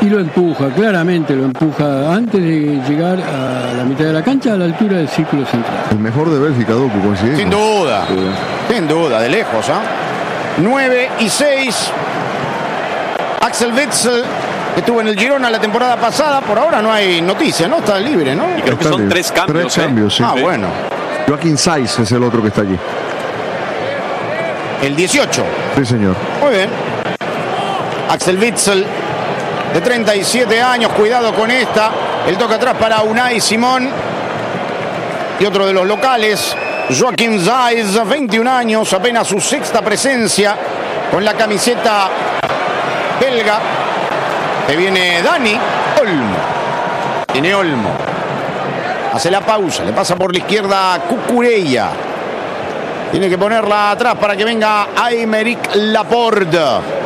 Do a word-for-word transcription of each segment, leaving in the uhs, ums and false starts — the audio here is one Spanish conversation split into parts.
lo empuja, claramente lo empuja antes de llegar a la mitad de la cancha, a la altura del círculo central. El mejor de Bélgica, Doku, coincidimos. Sin duda, sí. Sin duda, de lejos, ¿ah? ¿eh? nueve y seis. Axel Witsel, que estuvo en el Girona la temporada pasada, por ahora no hay noticia, ¿no? Está libre, ¿no? Y creo que son tres cambios. Tres cambios, ¿eh? sí. Ah, bueno. Joaquín Saiz es el otro que está allí. El dieciocho. Sí, señor. Muy bien. Axel Witsel, de treinta y siete años, cuidado con esta. El toque atrás para Unai Simón. Y otro de los locales, Joaquín Saiz, veintiún años, apenas su sexta presencia con la camiseta belga. Que viene Dani Olmo. Tiene Olmo. Hace la pausa, le pasa por la izquierda a Cucurella. Tiene que ponerla atrás para que venga Aymeric Laporte.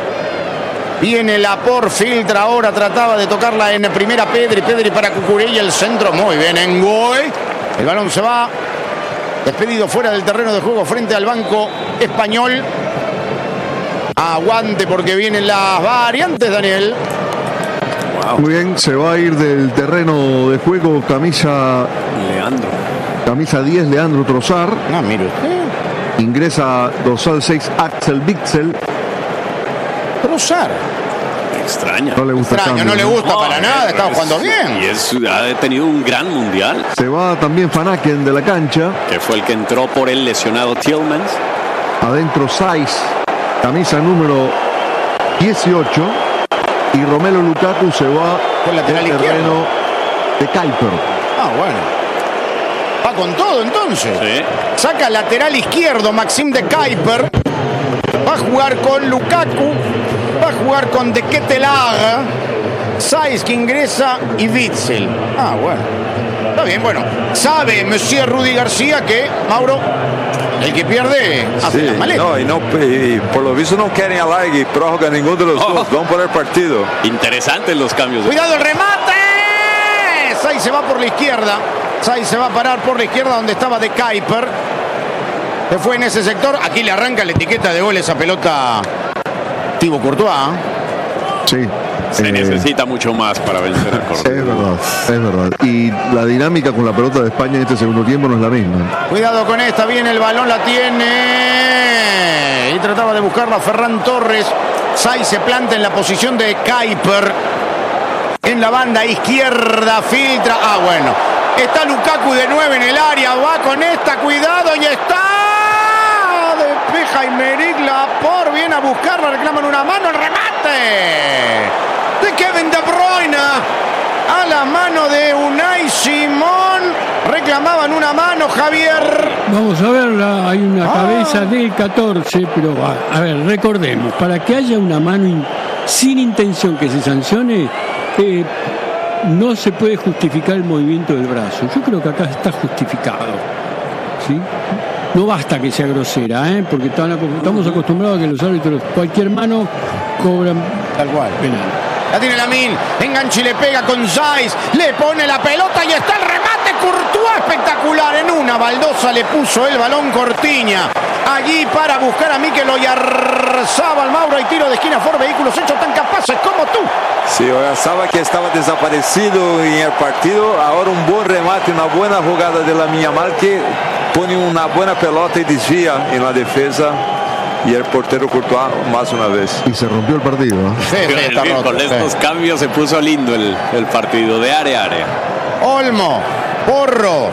Viene Laporte, filtra ahora, trataba de tocarla en primera Pedri. Pedri para Cucurella, el centro, muy bien, Ngoy. El balón se va. Despedido fuera del terreno de juego frente al banco español. Aguante porque vienen las variantes, Daniel. Wow. Muy bien, se va a ir del terreno de juego camisa Leandro. Camisa diez, Leandro Trossard. No, mire usted. Ingresa dorsal seis, Axel Witsel. Trossard. Extraña. No le gusta Extraño, cambio, no le gusta no, para eh, nada, está es, jugando bien. Y es, ha tenido un gran mundial. Se va también Van Aken de la cancha. Que fue el que entró por el lesionado Tielemans. Adentro Saiz, camisa número dieciocho. Y Romelu Lukaku se va Con lateral del izquierdo. terreno de Kuiper. Ah, bueno. Va con todo entonces. Sí. Saca lateral izquierdo Maxime de Kuiper. Va a jugar con Lukaku. Va a jugar con De Ketelaere. Saiz que ingresa y Witsel. Ah, bueno. Está bien, bueno. Sabe Monsieur Rudy García que, Mauro, el que pierde hace Sí, las maletas. no, y, no, y por lo visto no quieren alargue y prórroga ninguno de los Oh. dos. Van por el partido. Interesantes los cambios. Cuidado el remate. Saiz se va por la izquierda. Saiz se va a parar por la izquierda donde estaba De Kuiper. Se fue en ese sector. Aquí le arranca la etiqueta de gol esa pelota Thibaut Courtois. Sí. Se eh, necesita mucho más para vencer al Es Córdoba. verdad, es verdad. Y la dinámica con la pelota de España en este segundo tiempo no es la misma. Cuidado con esta, viene el balón, la tiene. Y trataba de buscarla Ferran Torres. Saiz se planta en la posición de Kuiper. En la banda izquierda, filtra. Ah, bueno. Está Lukaku de nueve en el área. Va con esta, cuidado, y está. Despeja Aymeric Laporte. Viene a buscarla, reclaman una mano. El remate de Kevin De Bruyne. A la mano de Unai Simón. Reclamaban una mano, Javier. Vamos a verla, hay una Ah. cabeza del catorce, pero a, a ver, recordemos, para que haya una mano in- sin intención que se sancione, eh, no se puede justificar el movimiento del brazo. Yo creo que acá está justificado, ¿sí? No basta que sea grosera, ¿eh? Porque están acos- estamos acostumbrados a que los árbitros, cualquier mano, cobran Tal cual. penal. La tiene Lamine, enganche y le pega con Saiz, le pone la pelota y está el remate, Courtois espectacular, en una baldosa le puso el balón Cortiña, allí para buscar a Mikel Oyarzabal. Mauro, hay tiro de esquina por vehículos hechos tan capaces como tú. Sí, Oyarzabal que estaba desaparecido en el partido, ahora un buen remate, una buena jugada de la Yamal que pone una buena pelota y desvía en la defensa. Y el portero Courtois más una vez. Y se rompió el partido, ¿no? Sí, sí, Con, el- está roto, con sí. estos cambios se puso lindo el, el partido de área a área. Olmo, Porro.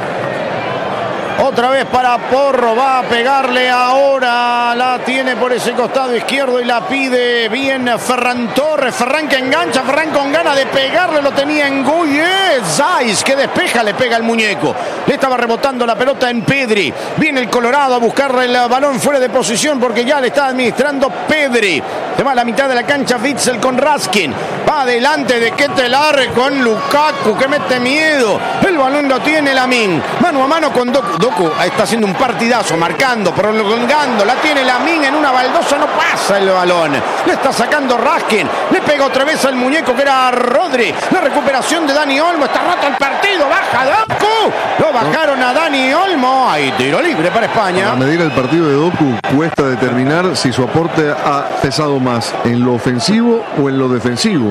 Otra vez para Porro, va a pegarle ahora, la tiene por ese costado izquierdo y la pide bien Ferran Torres. Ferran que engancha, Ferran con ganas de pegarle, lo tenía en Guye. Saiz que despeja, le pega el muñeco. Le estaba rebotando la pelota en Pedri. Viene el Colorado a buscarle el balón fuera de posición porque ya le está administrando Pedri. Se va a la mitad de la cancha Witsel con Raskin. Va adelante de Ketelaere con Lukaku que mete miedo. El balón lo tiene Lamine. Mano a mano con Doku. Doku está haciendo un partidazo, marcando, prolongando. La tiene Lamine en una baldosa, no pasa el balón. Le está sacando Raskin. Le pega otra vez al muñeco que era Rodri. La recuperación de Dani Olmo. Está roto el partido. Baja Doku. Lo bajaron a Dani Olmo. Hay tiro libre para España. A medir el partido de Doku cuesta determinar si su aporte ha pesado más en lo ofensivo o en lo defensivo.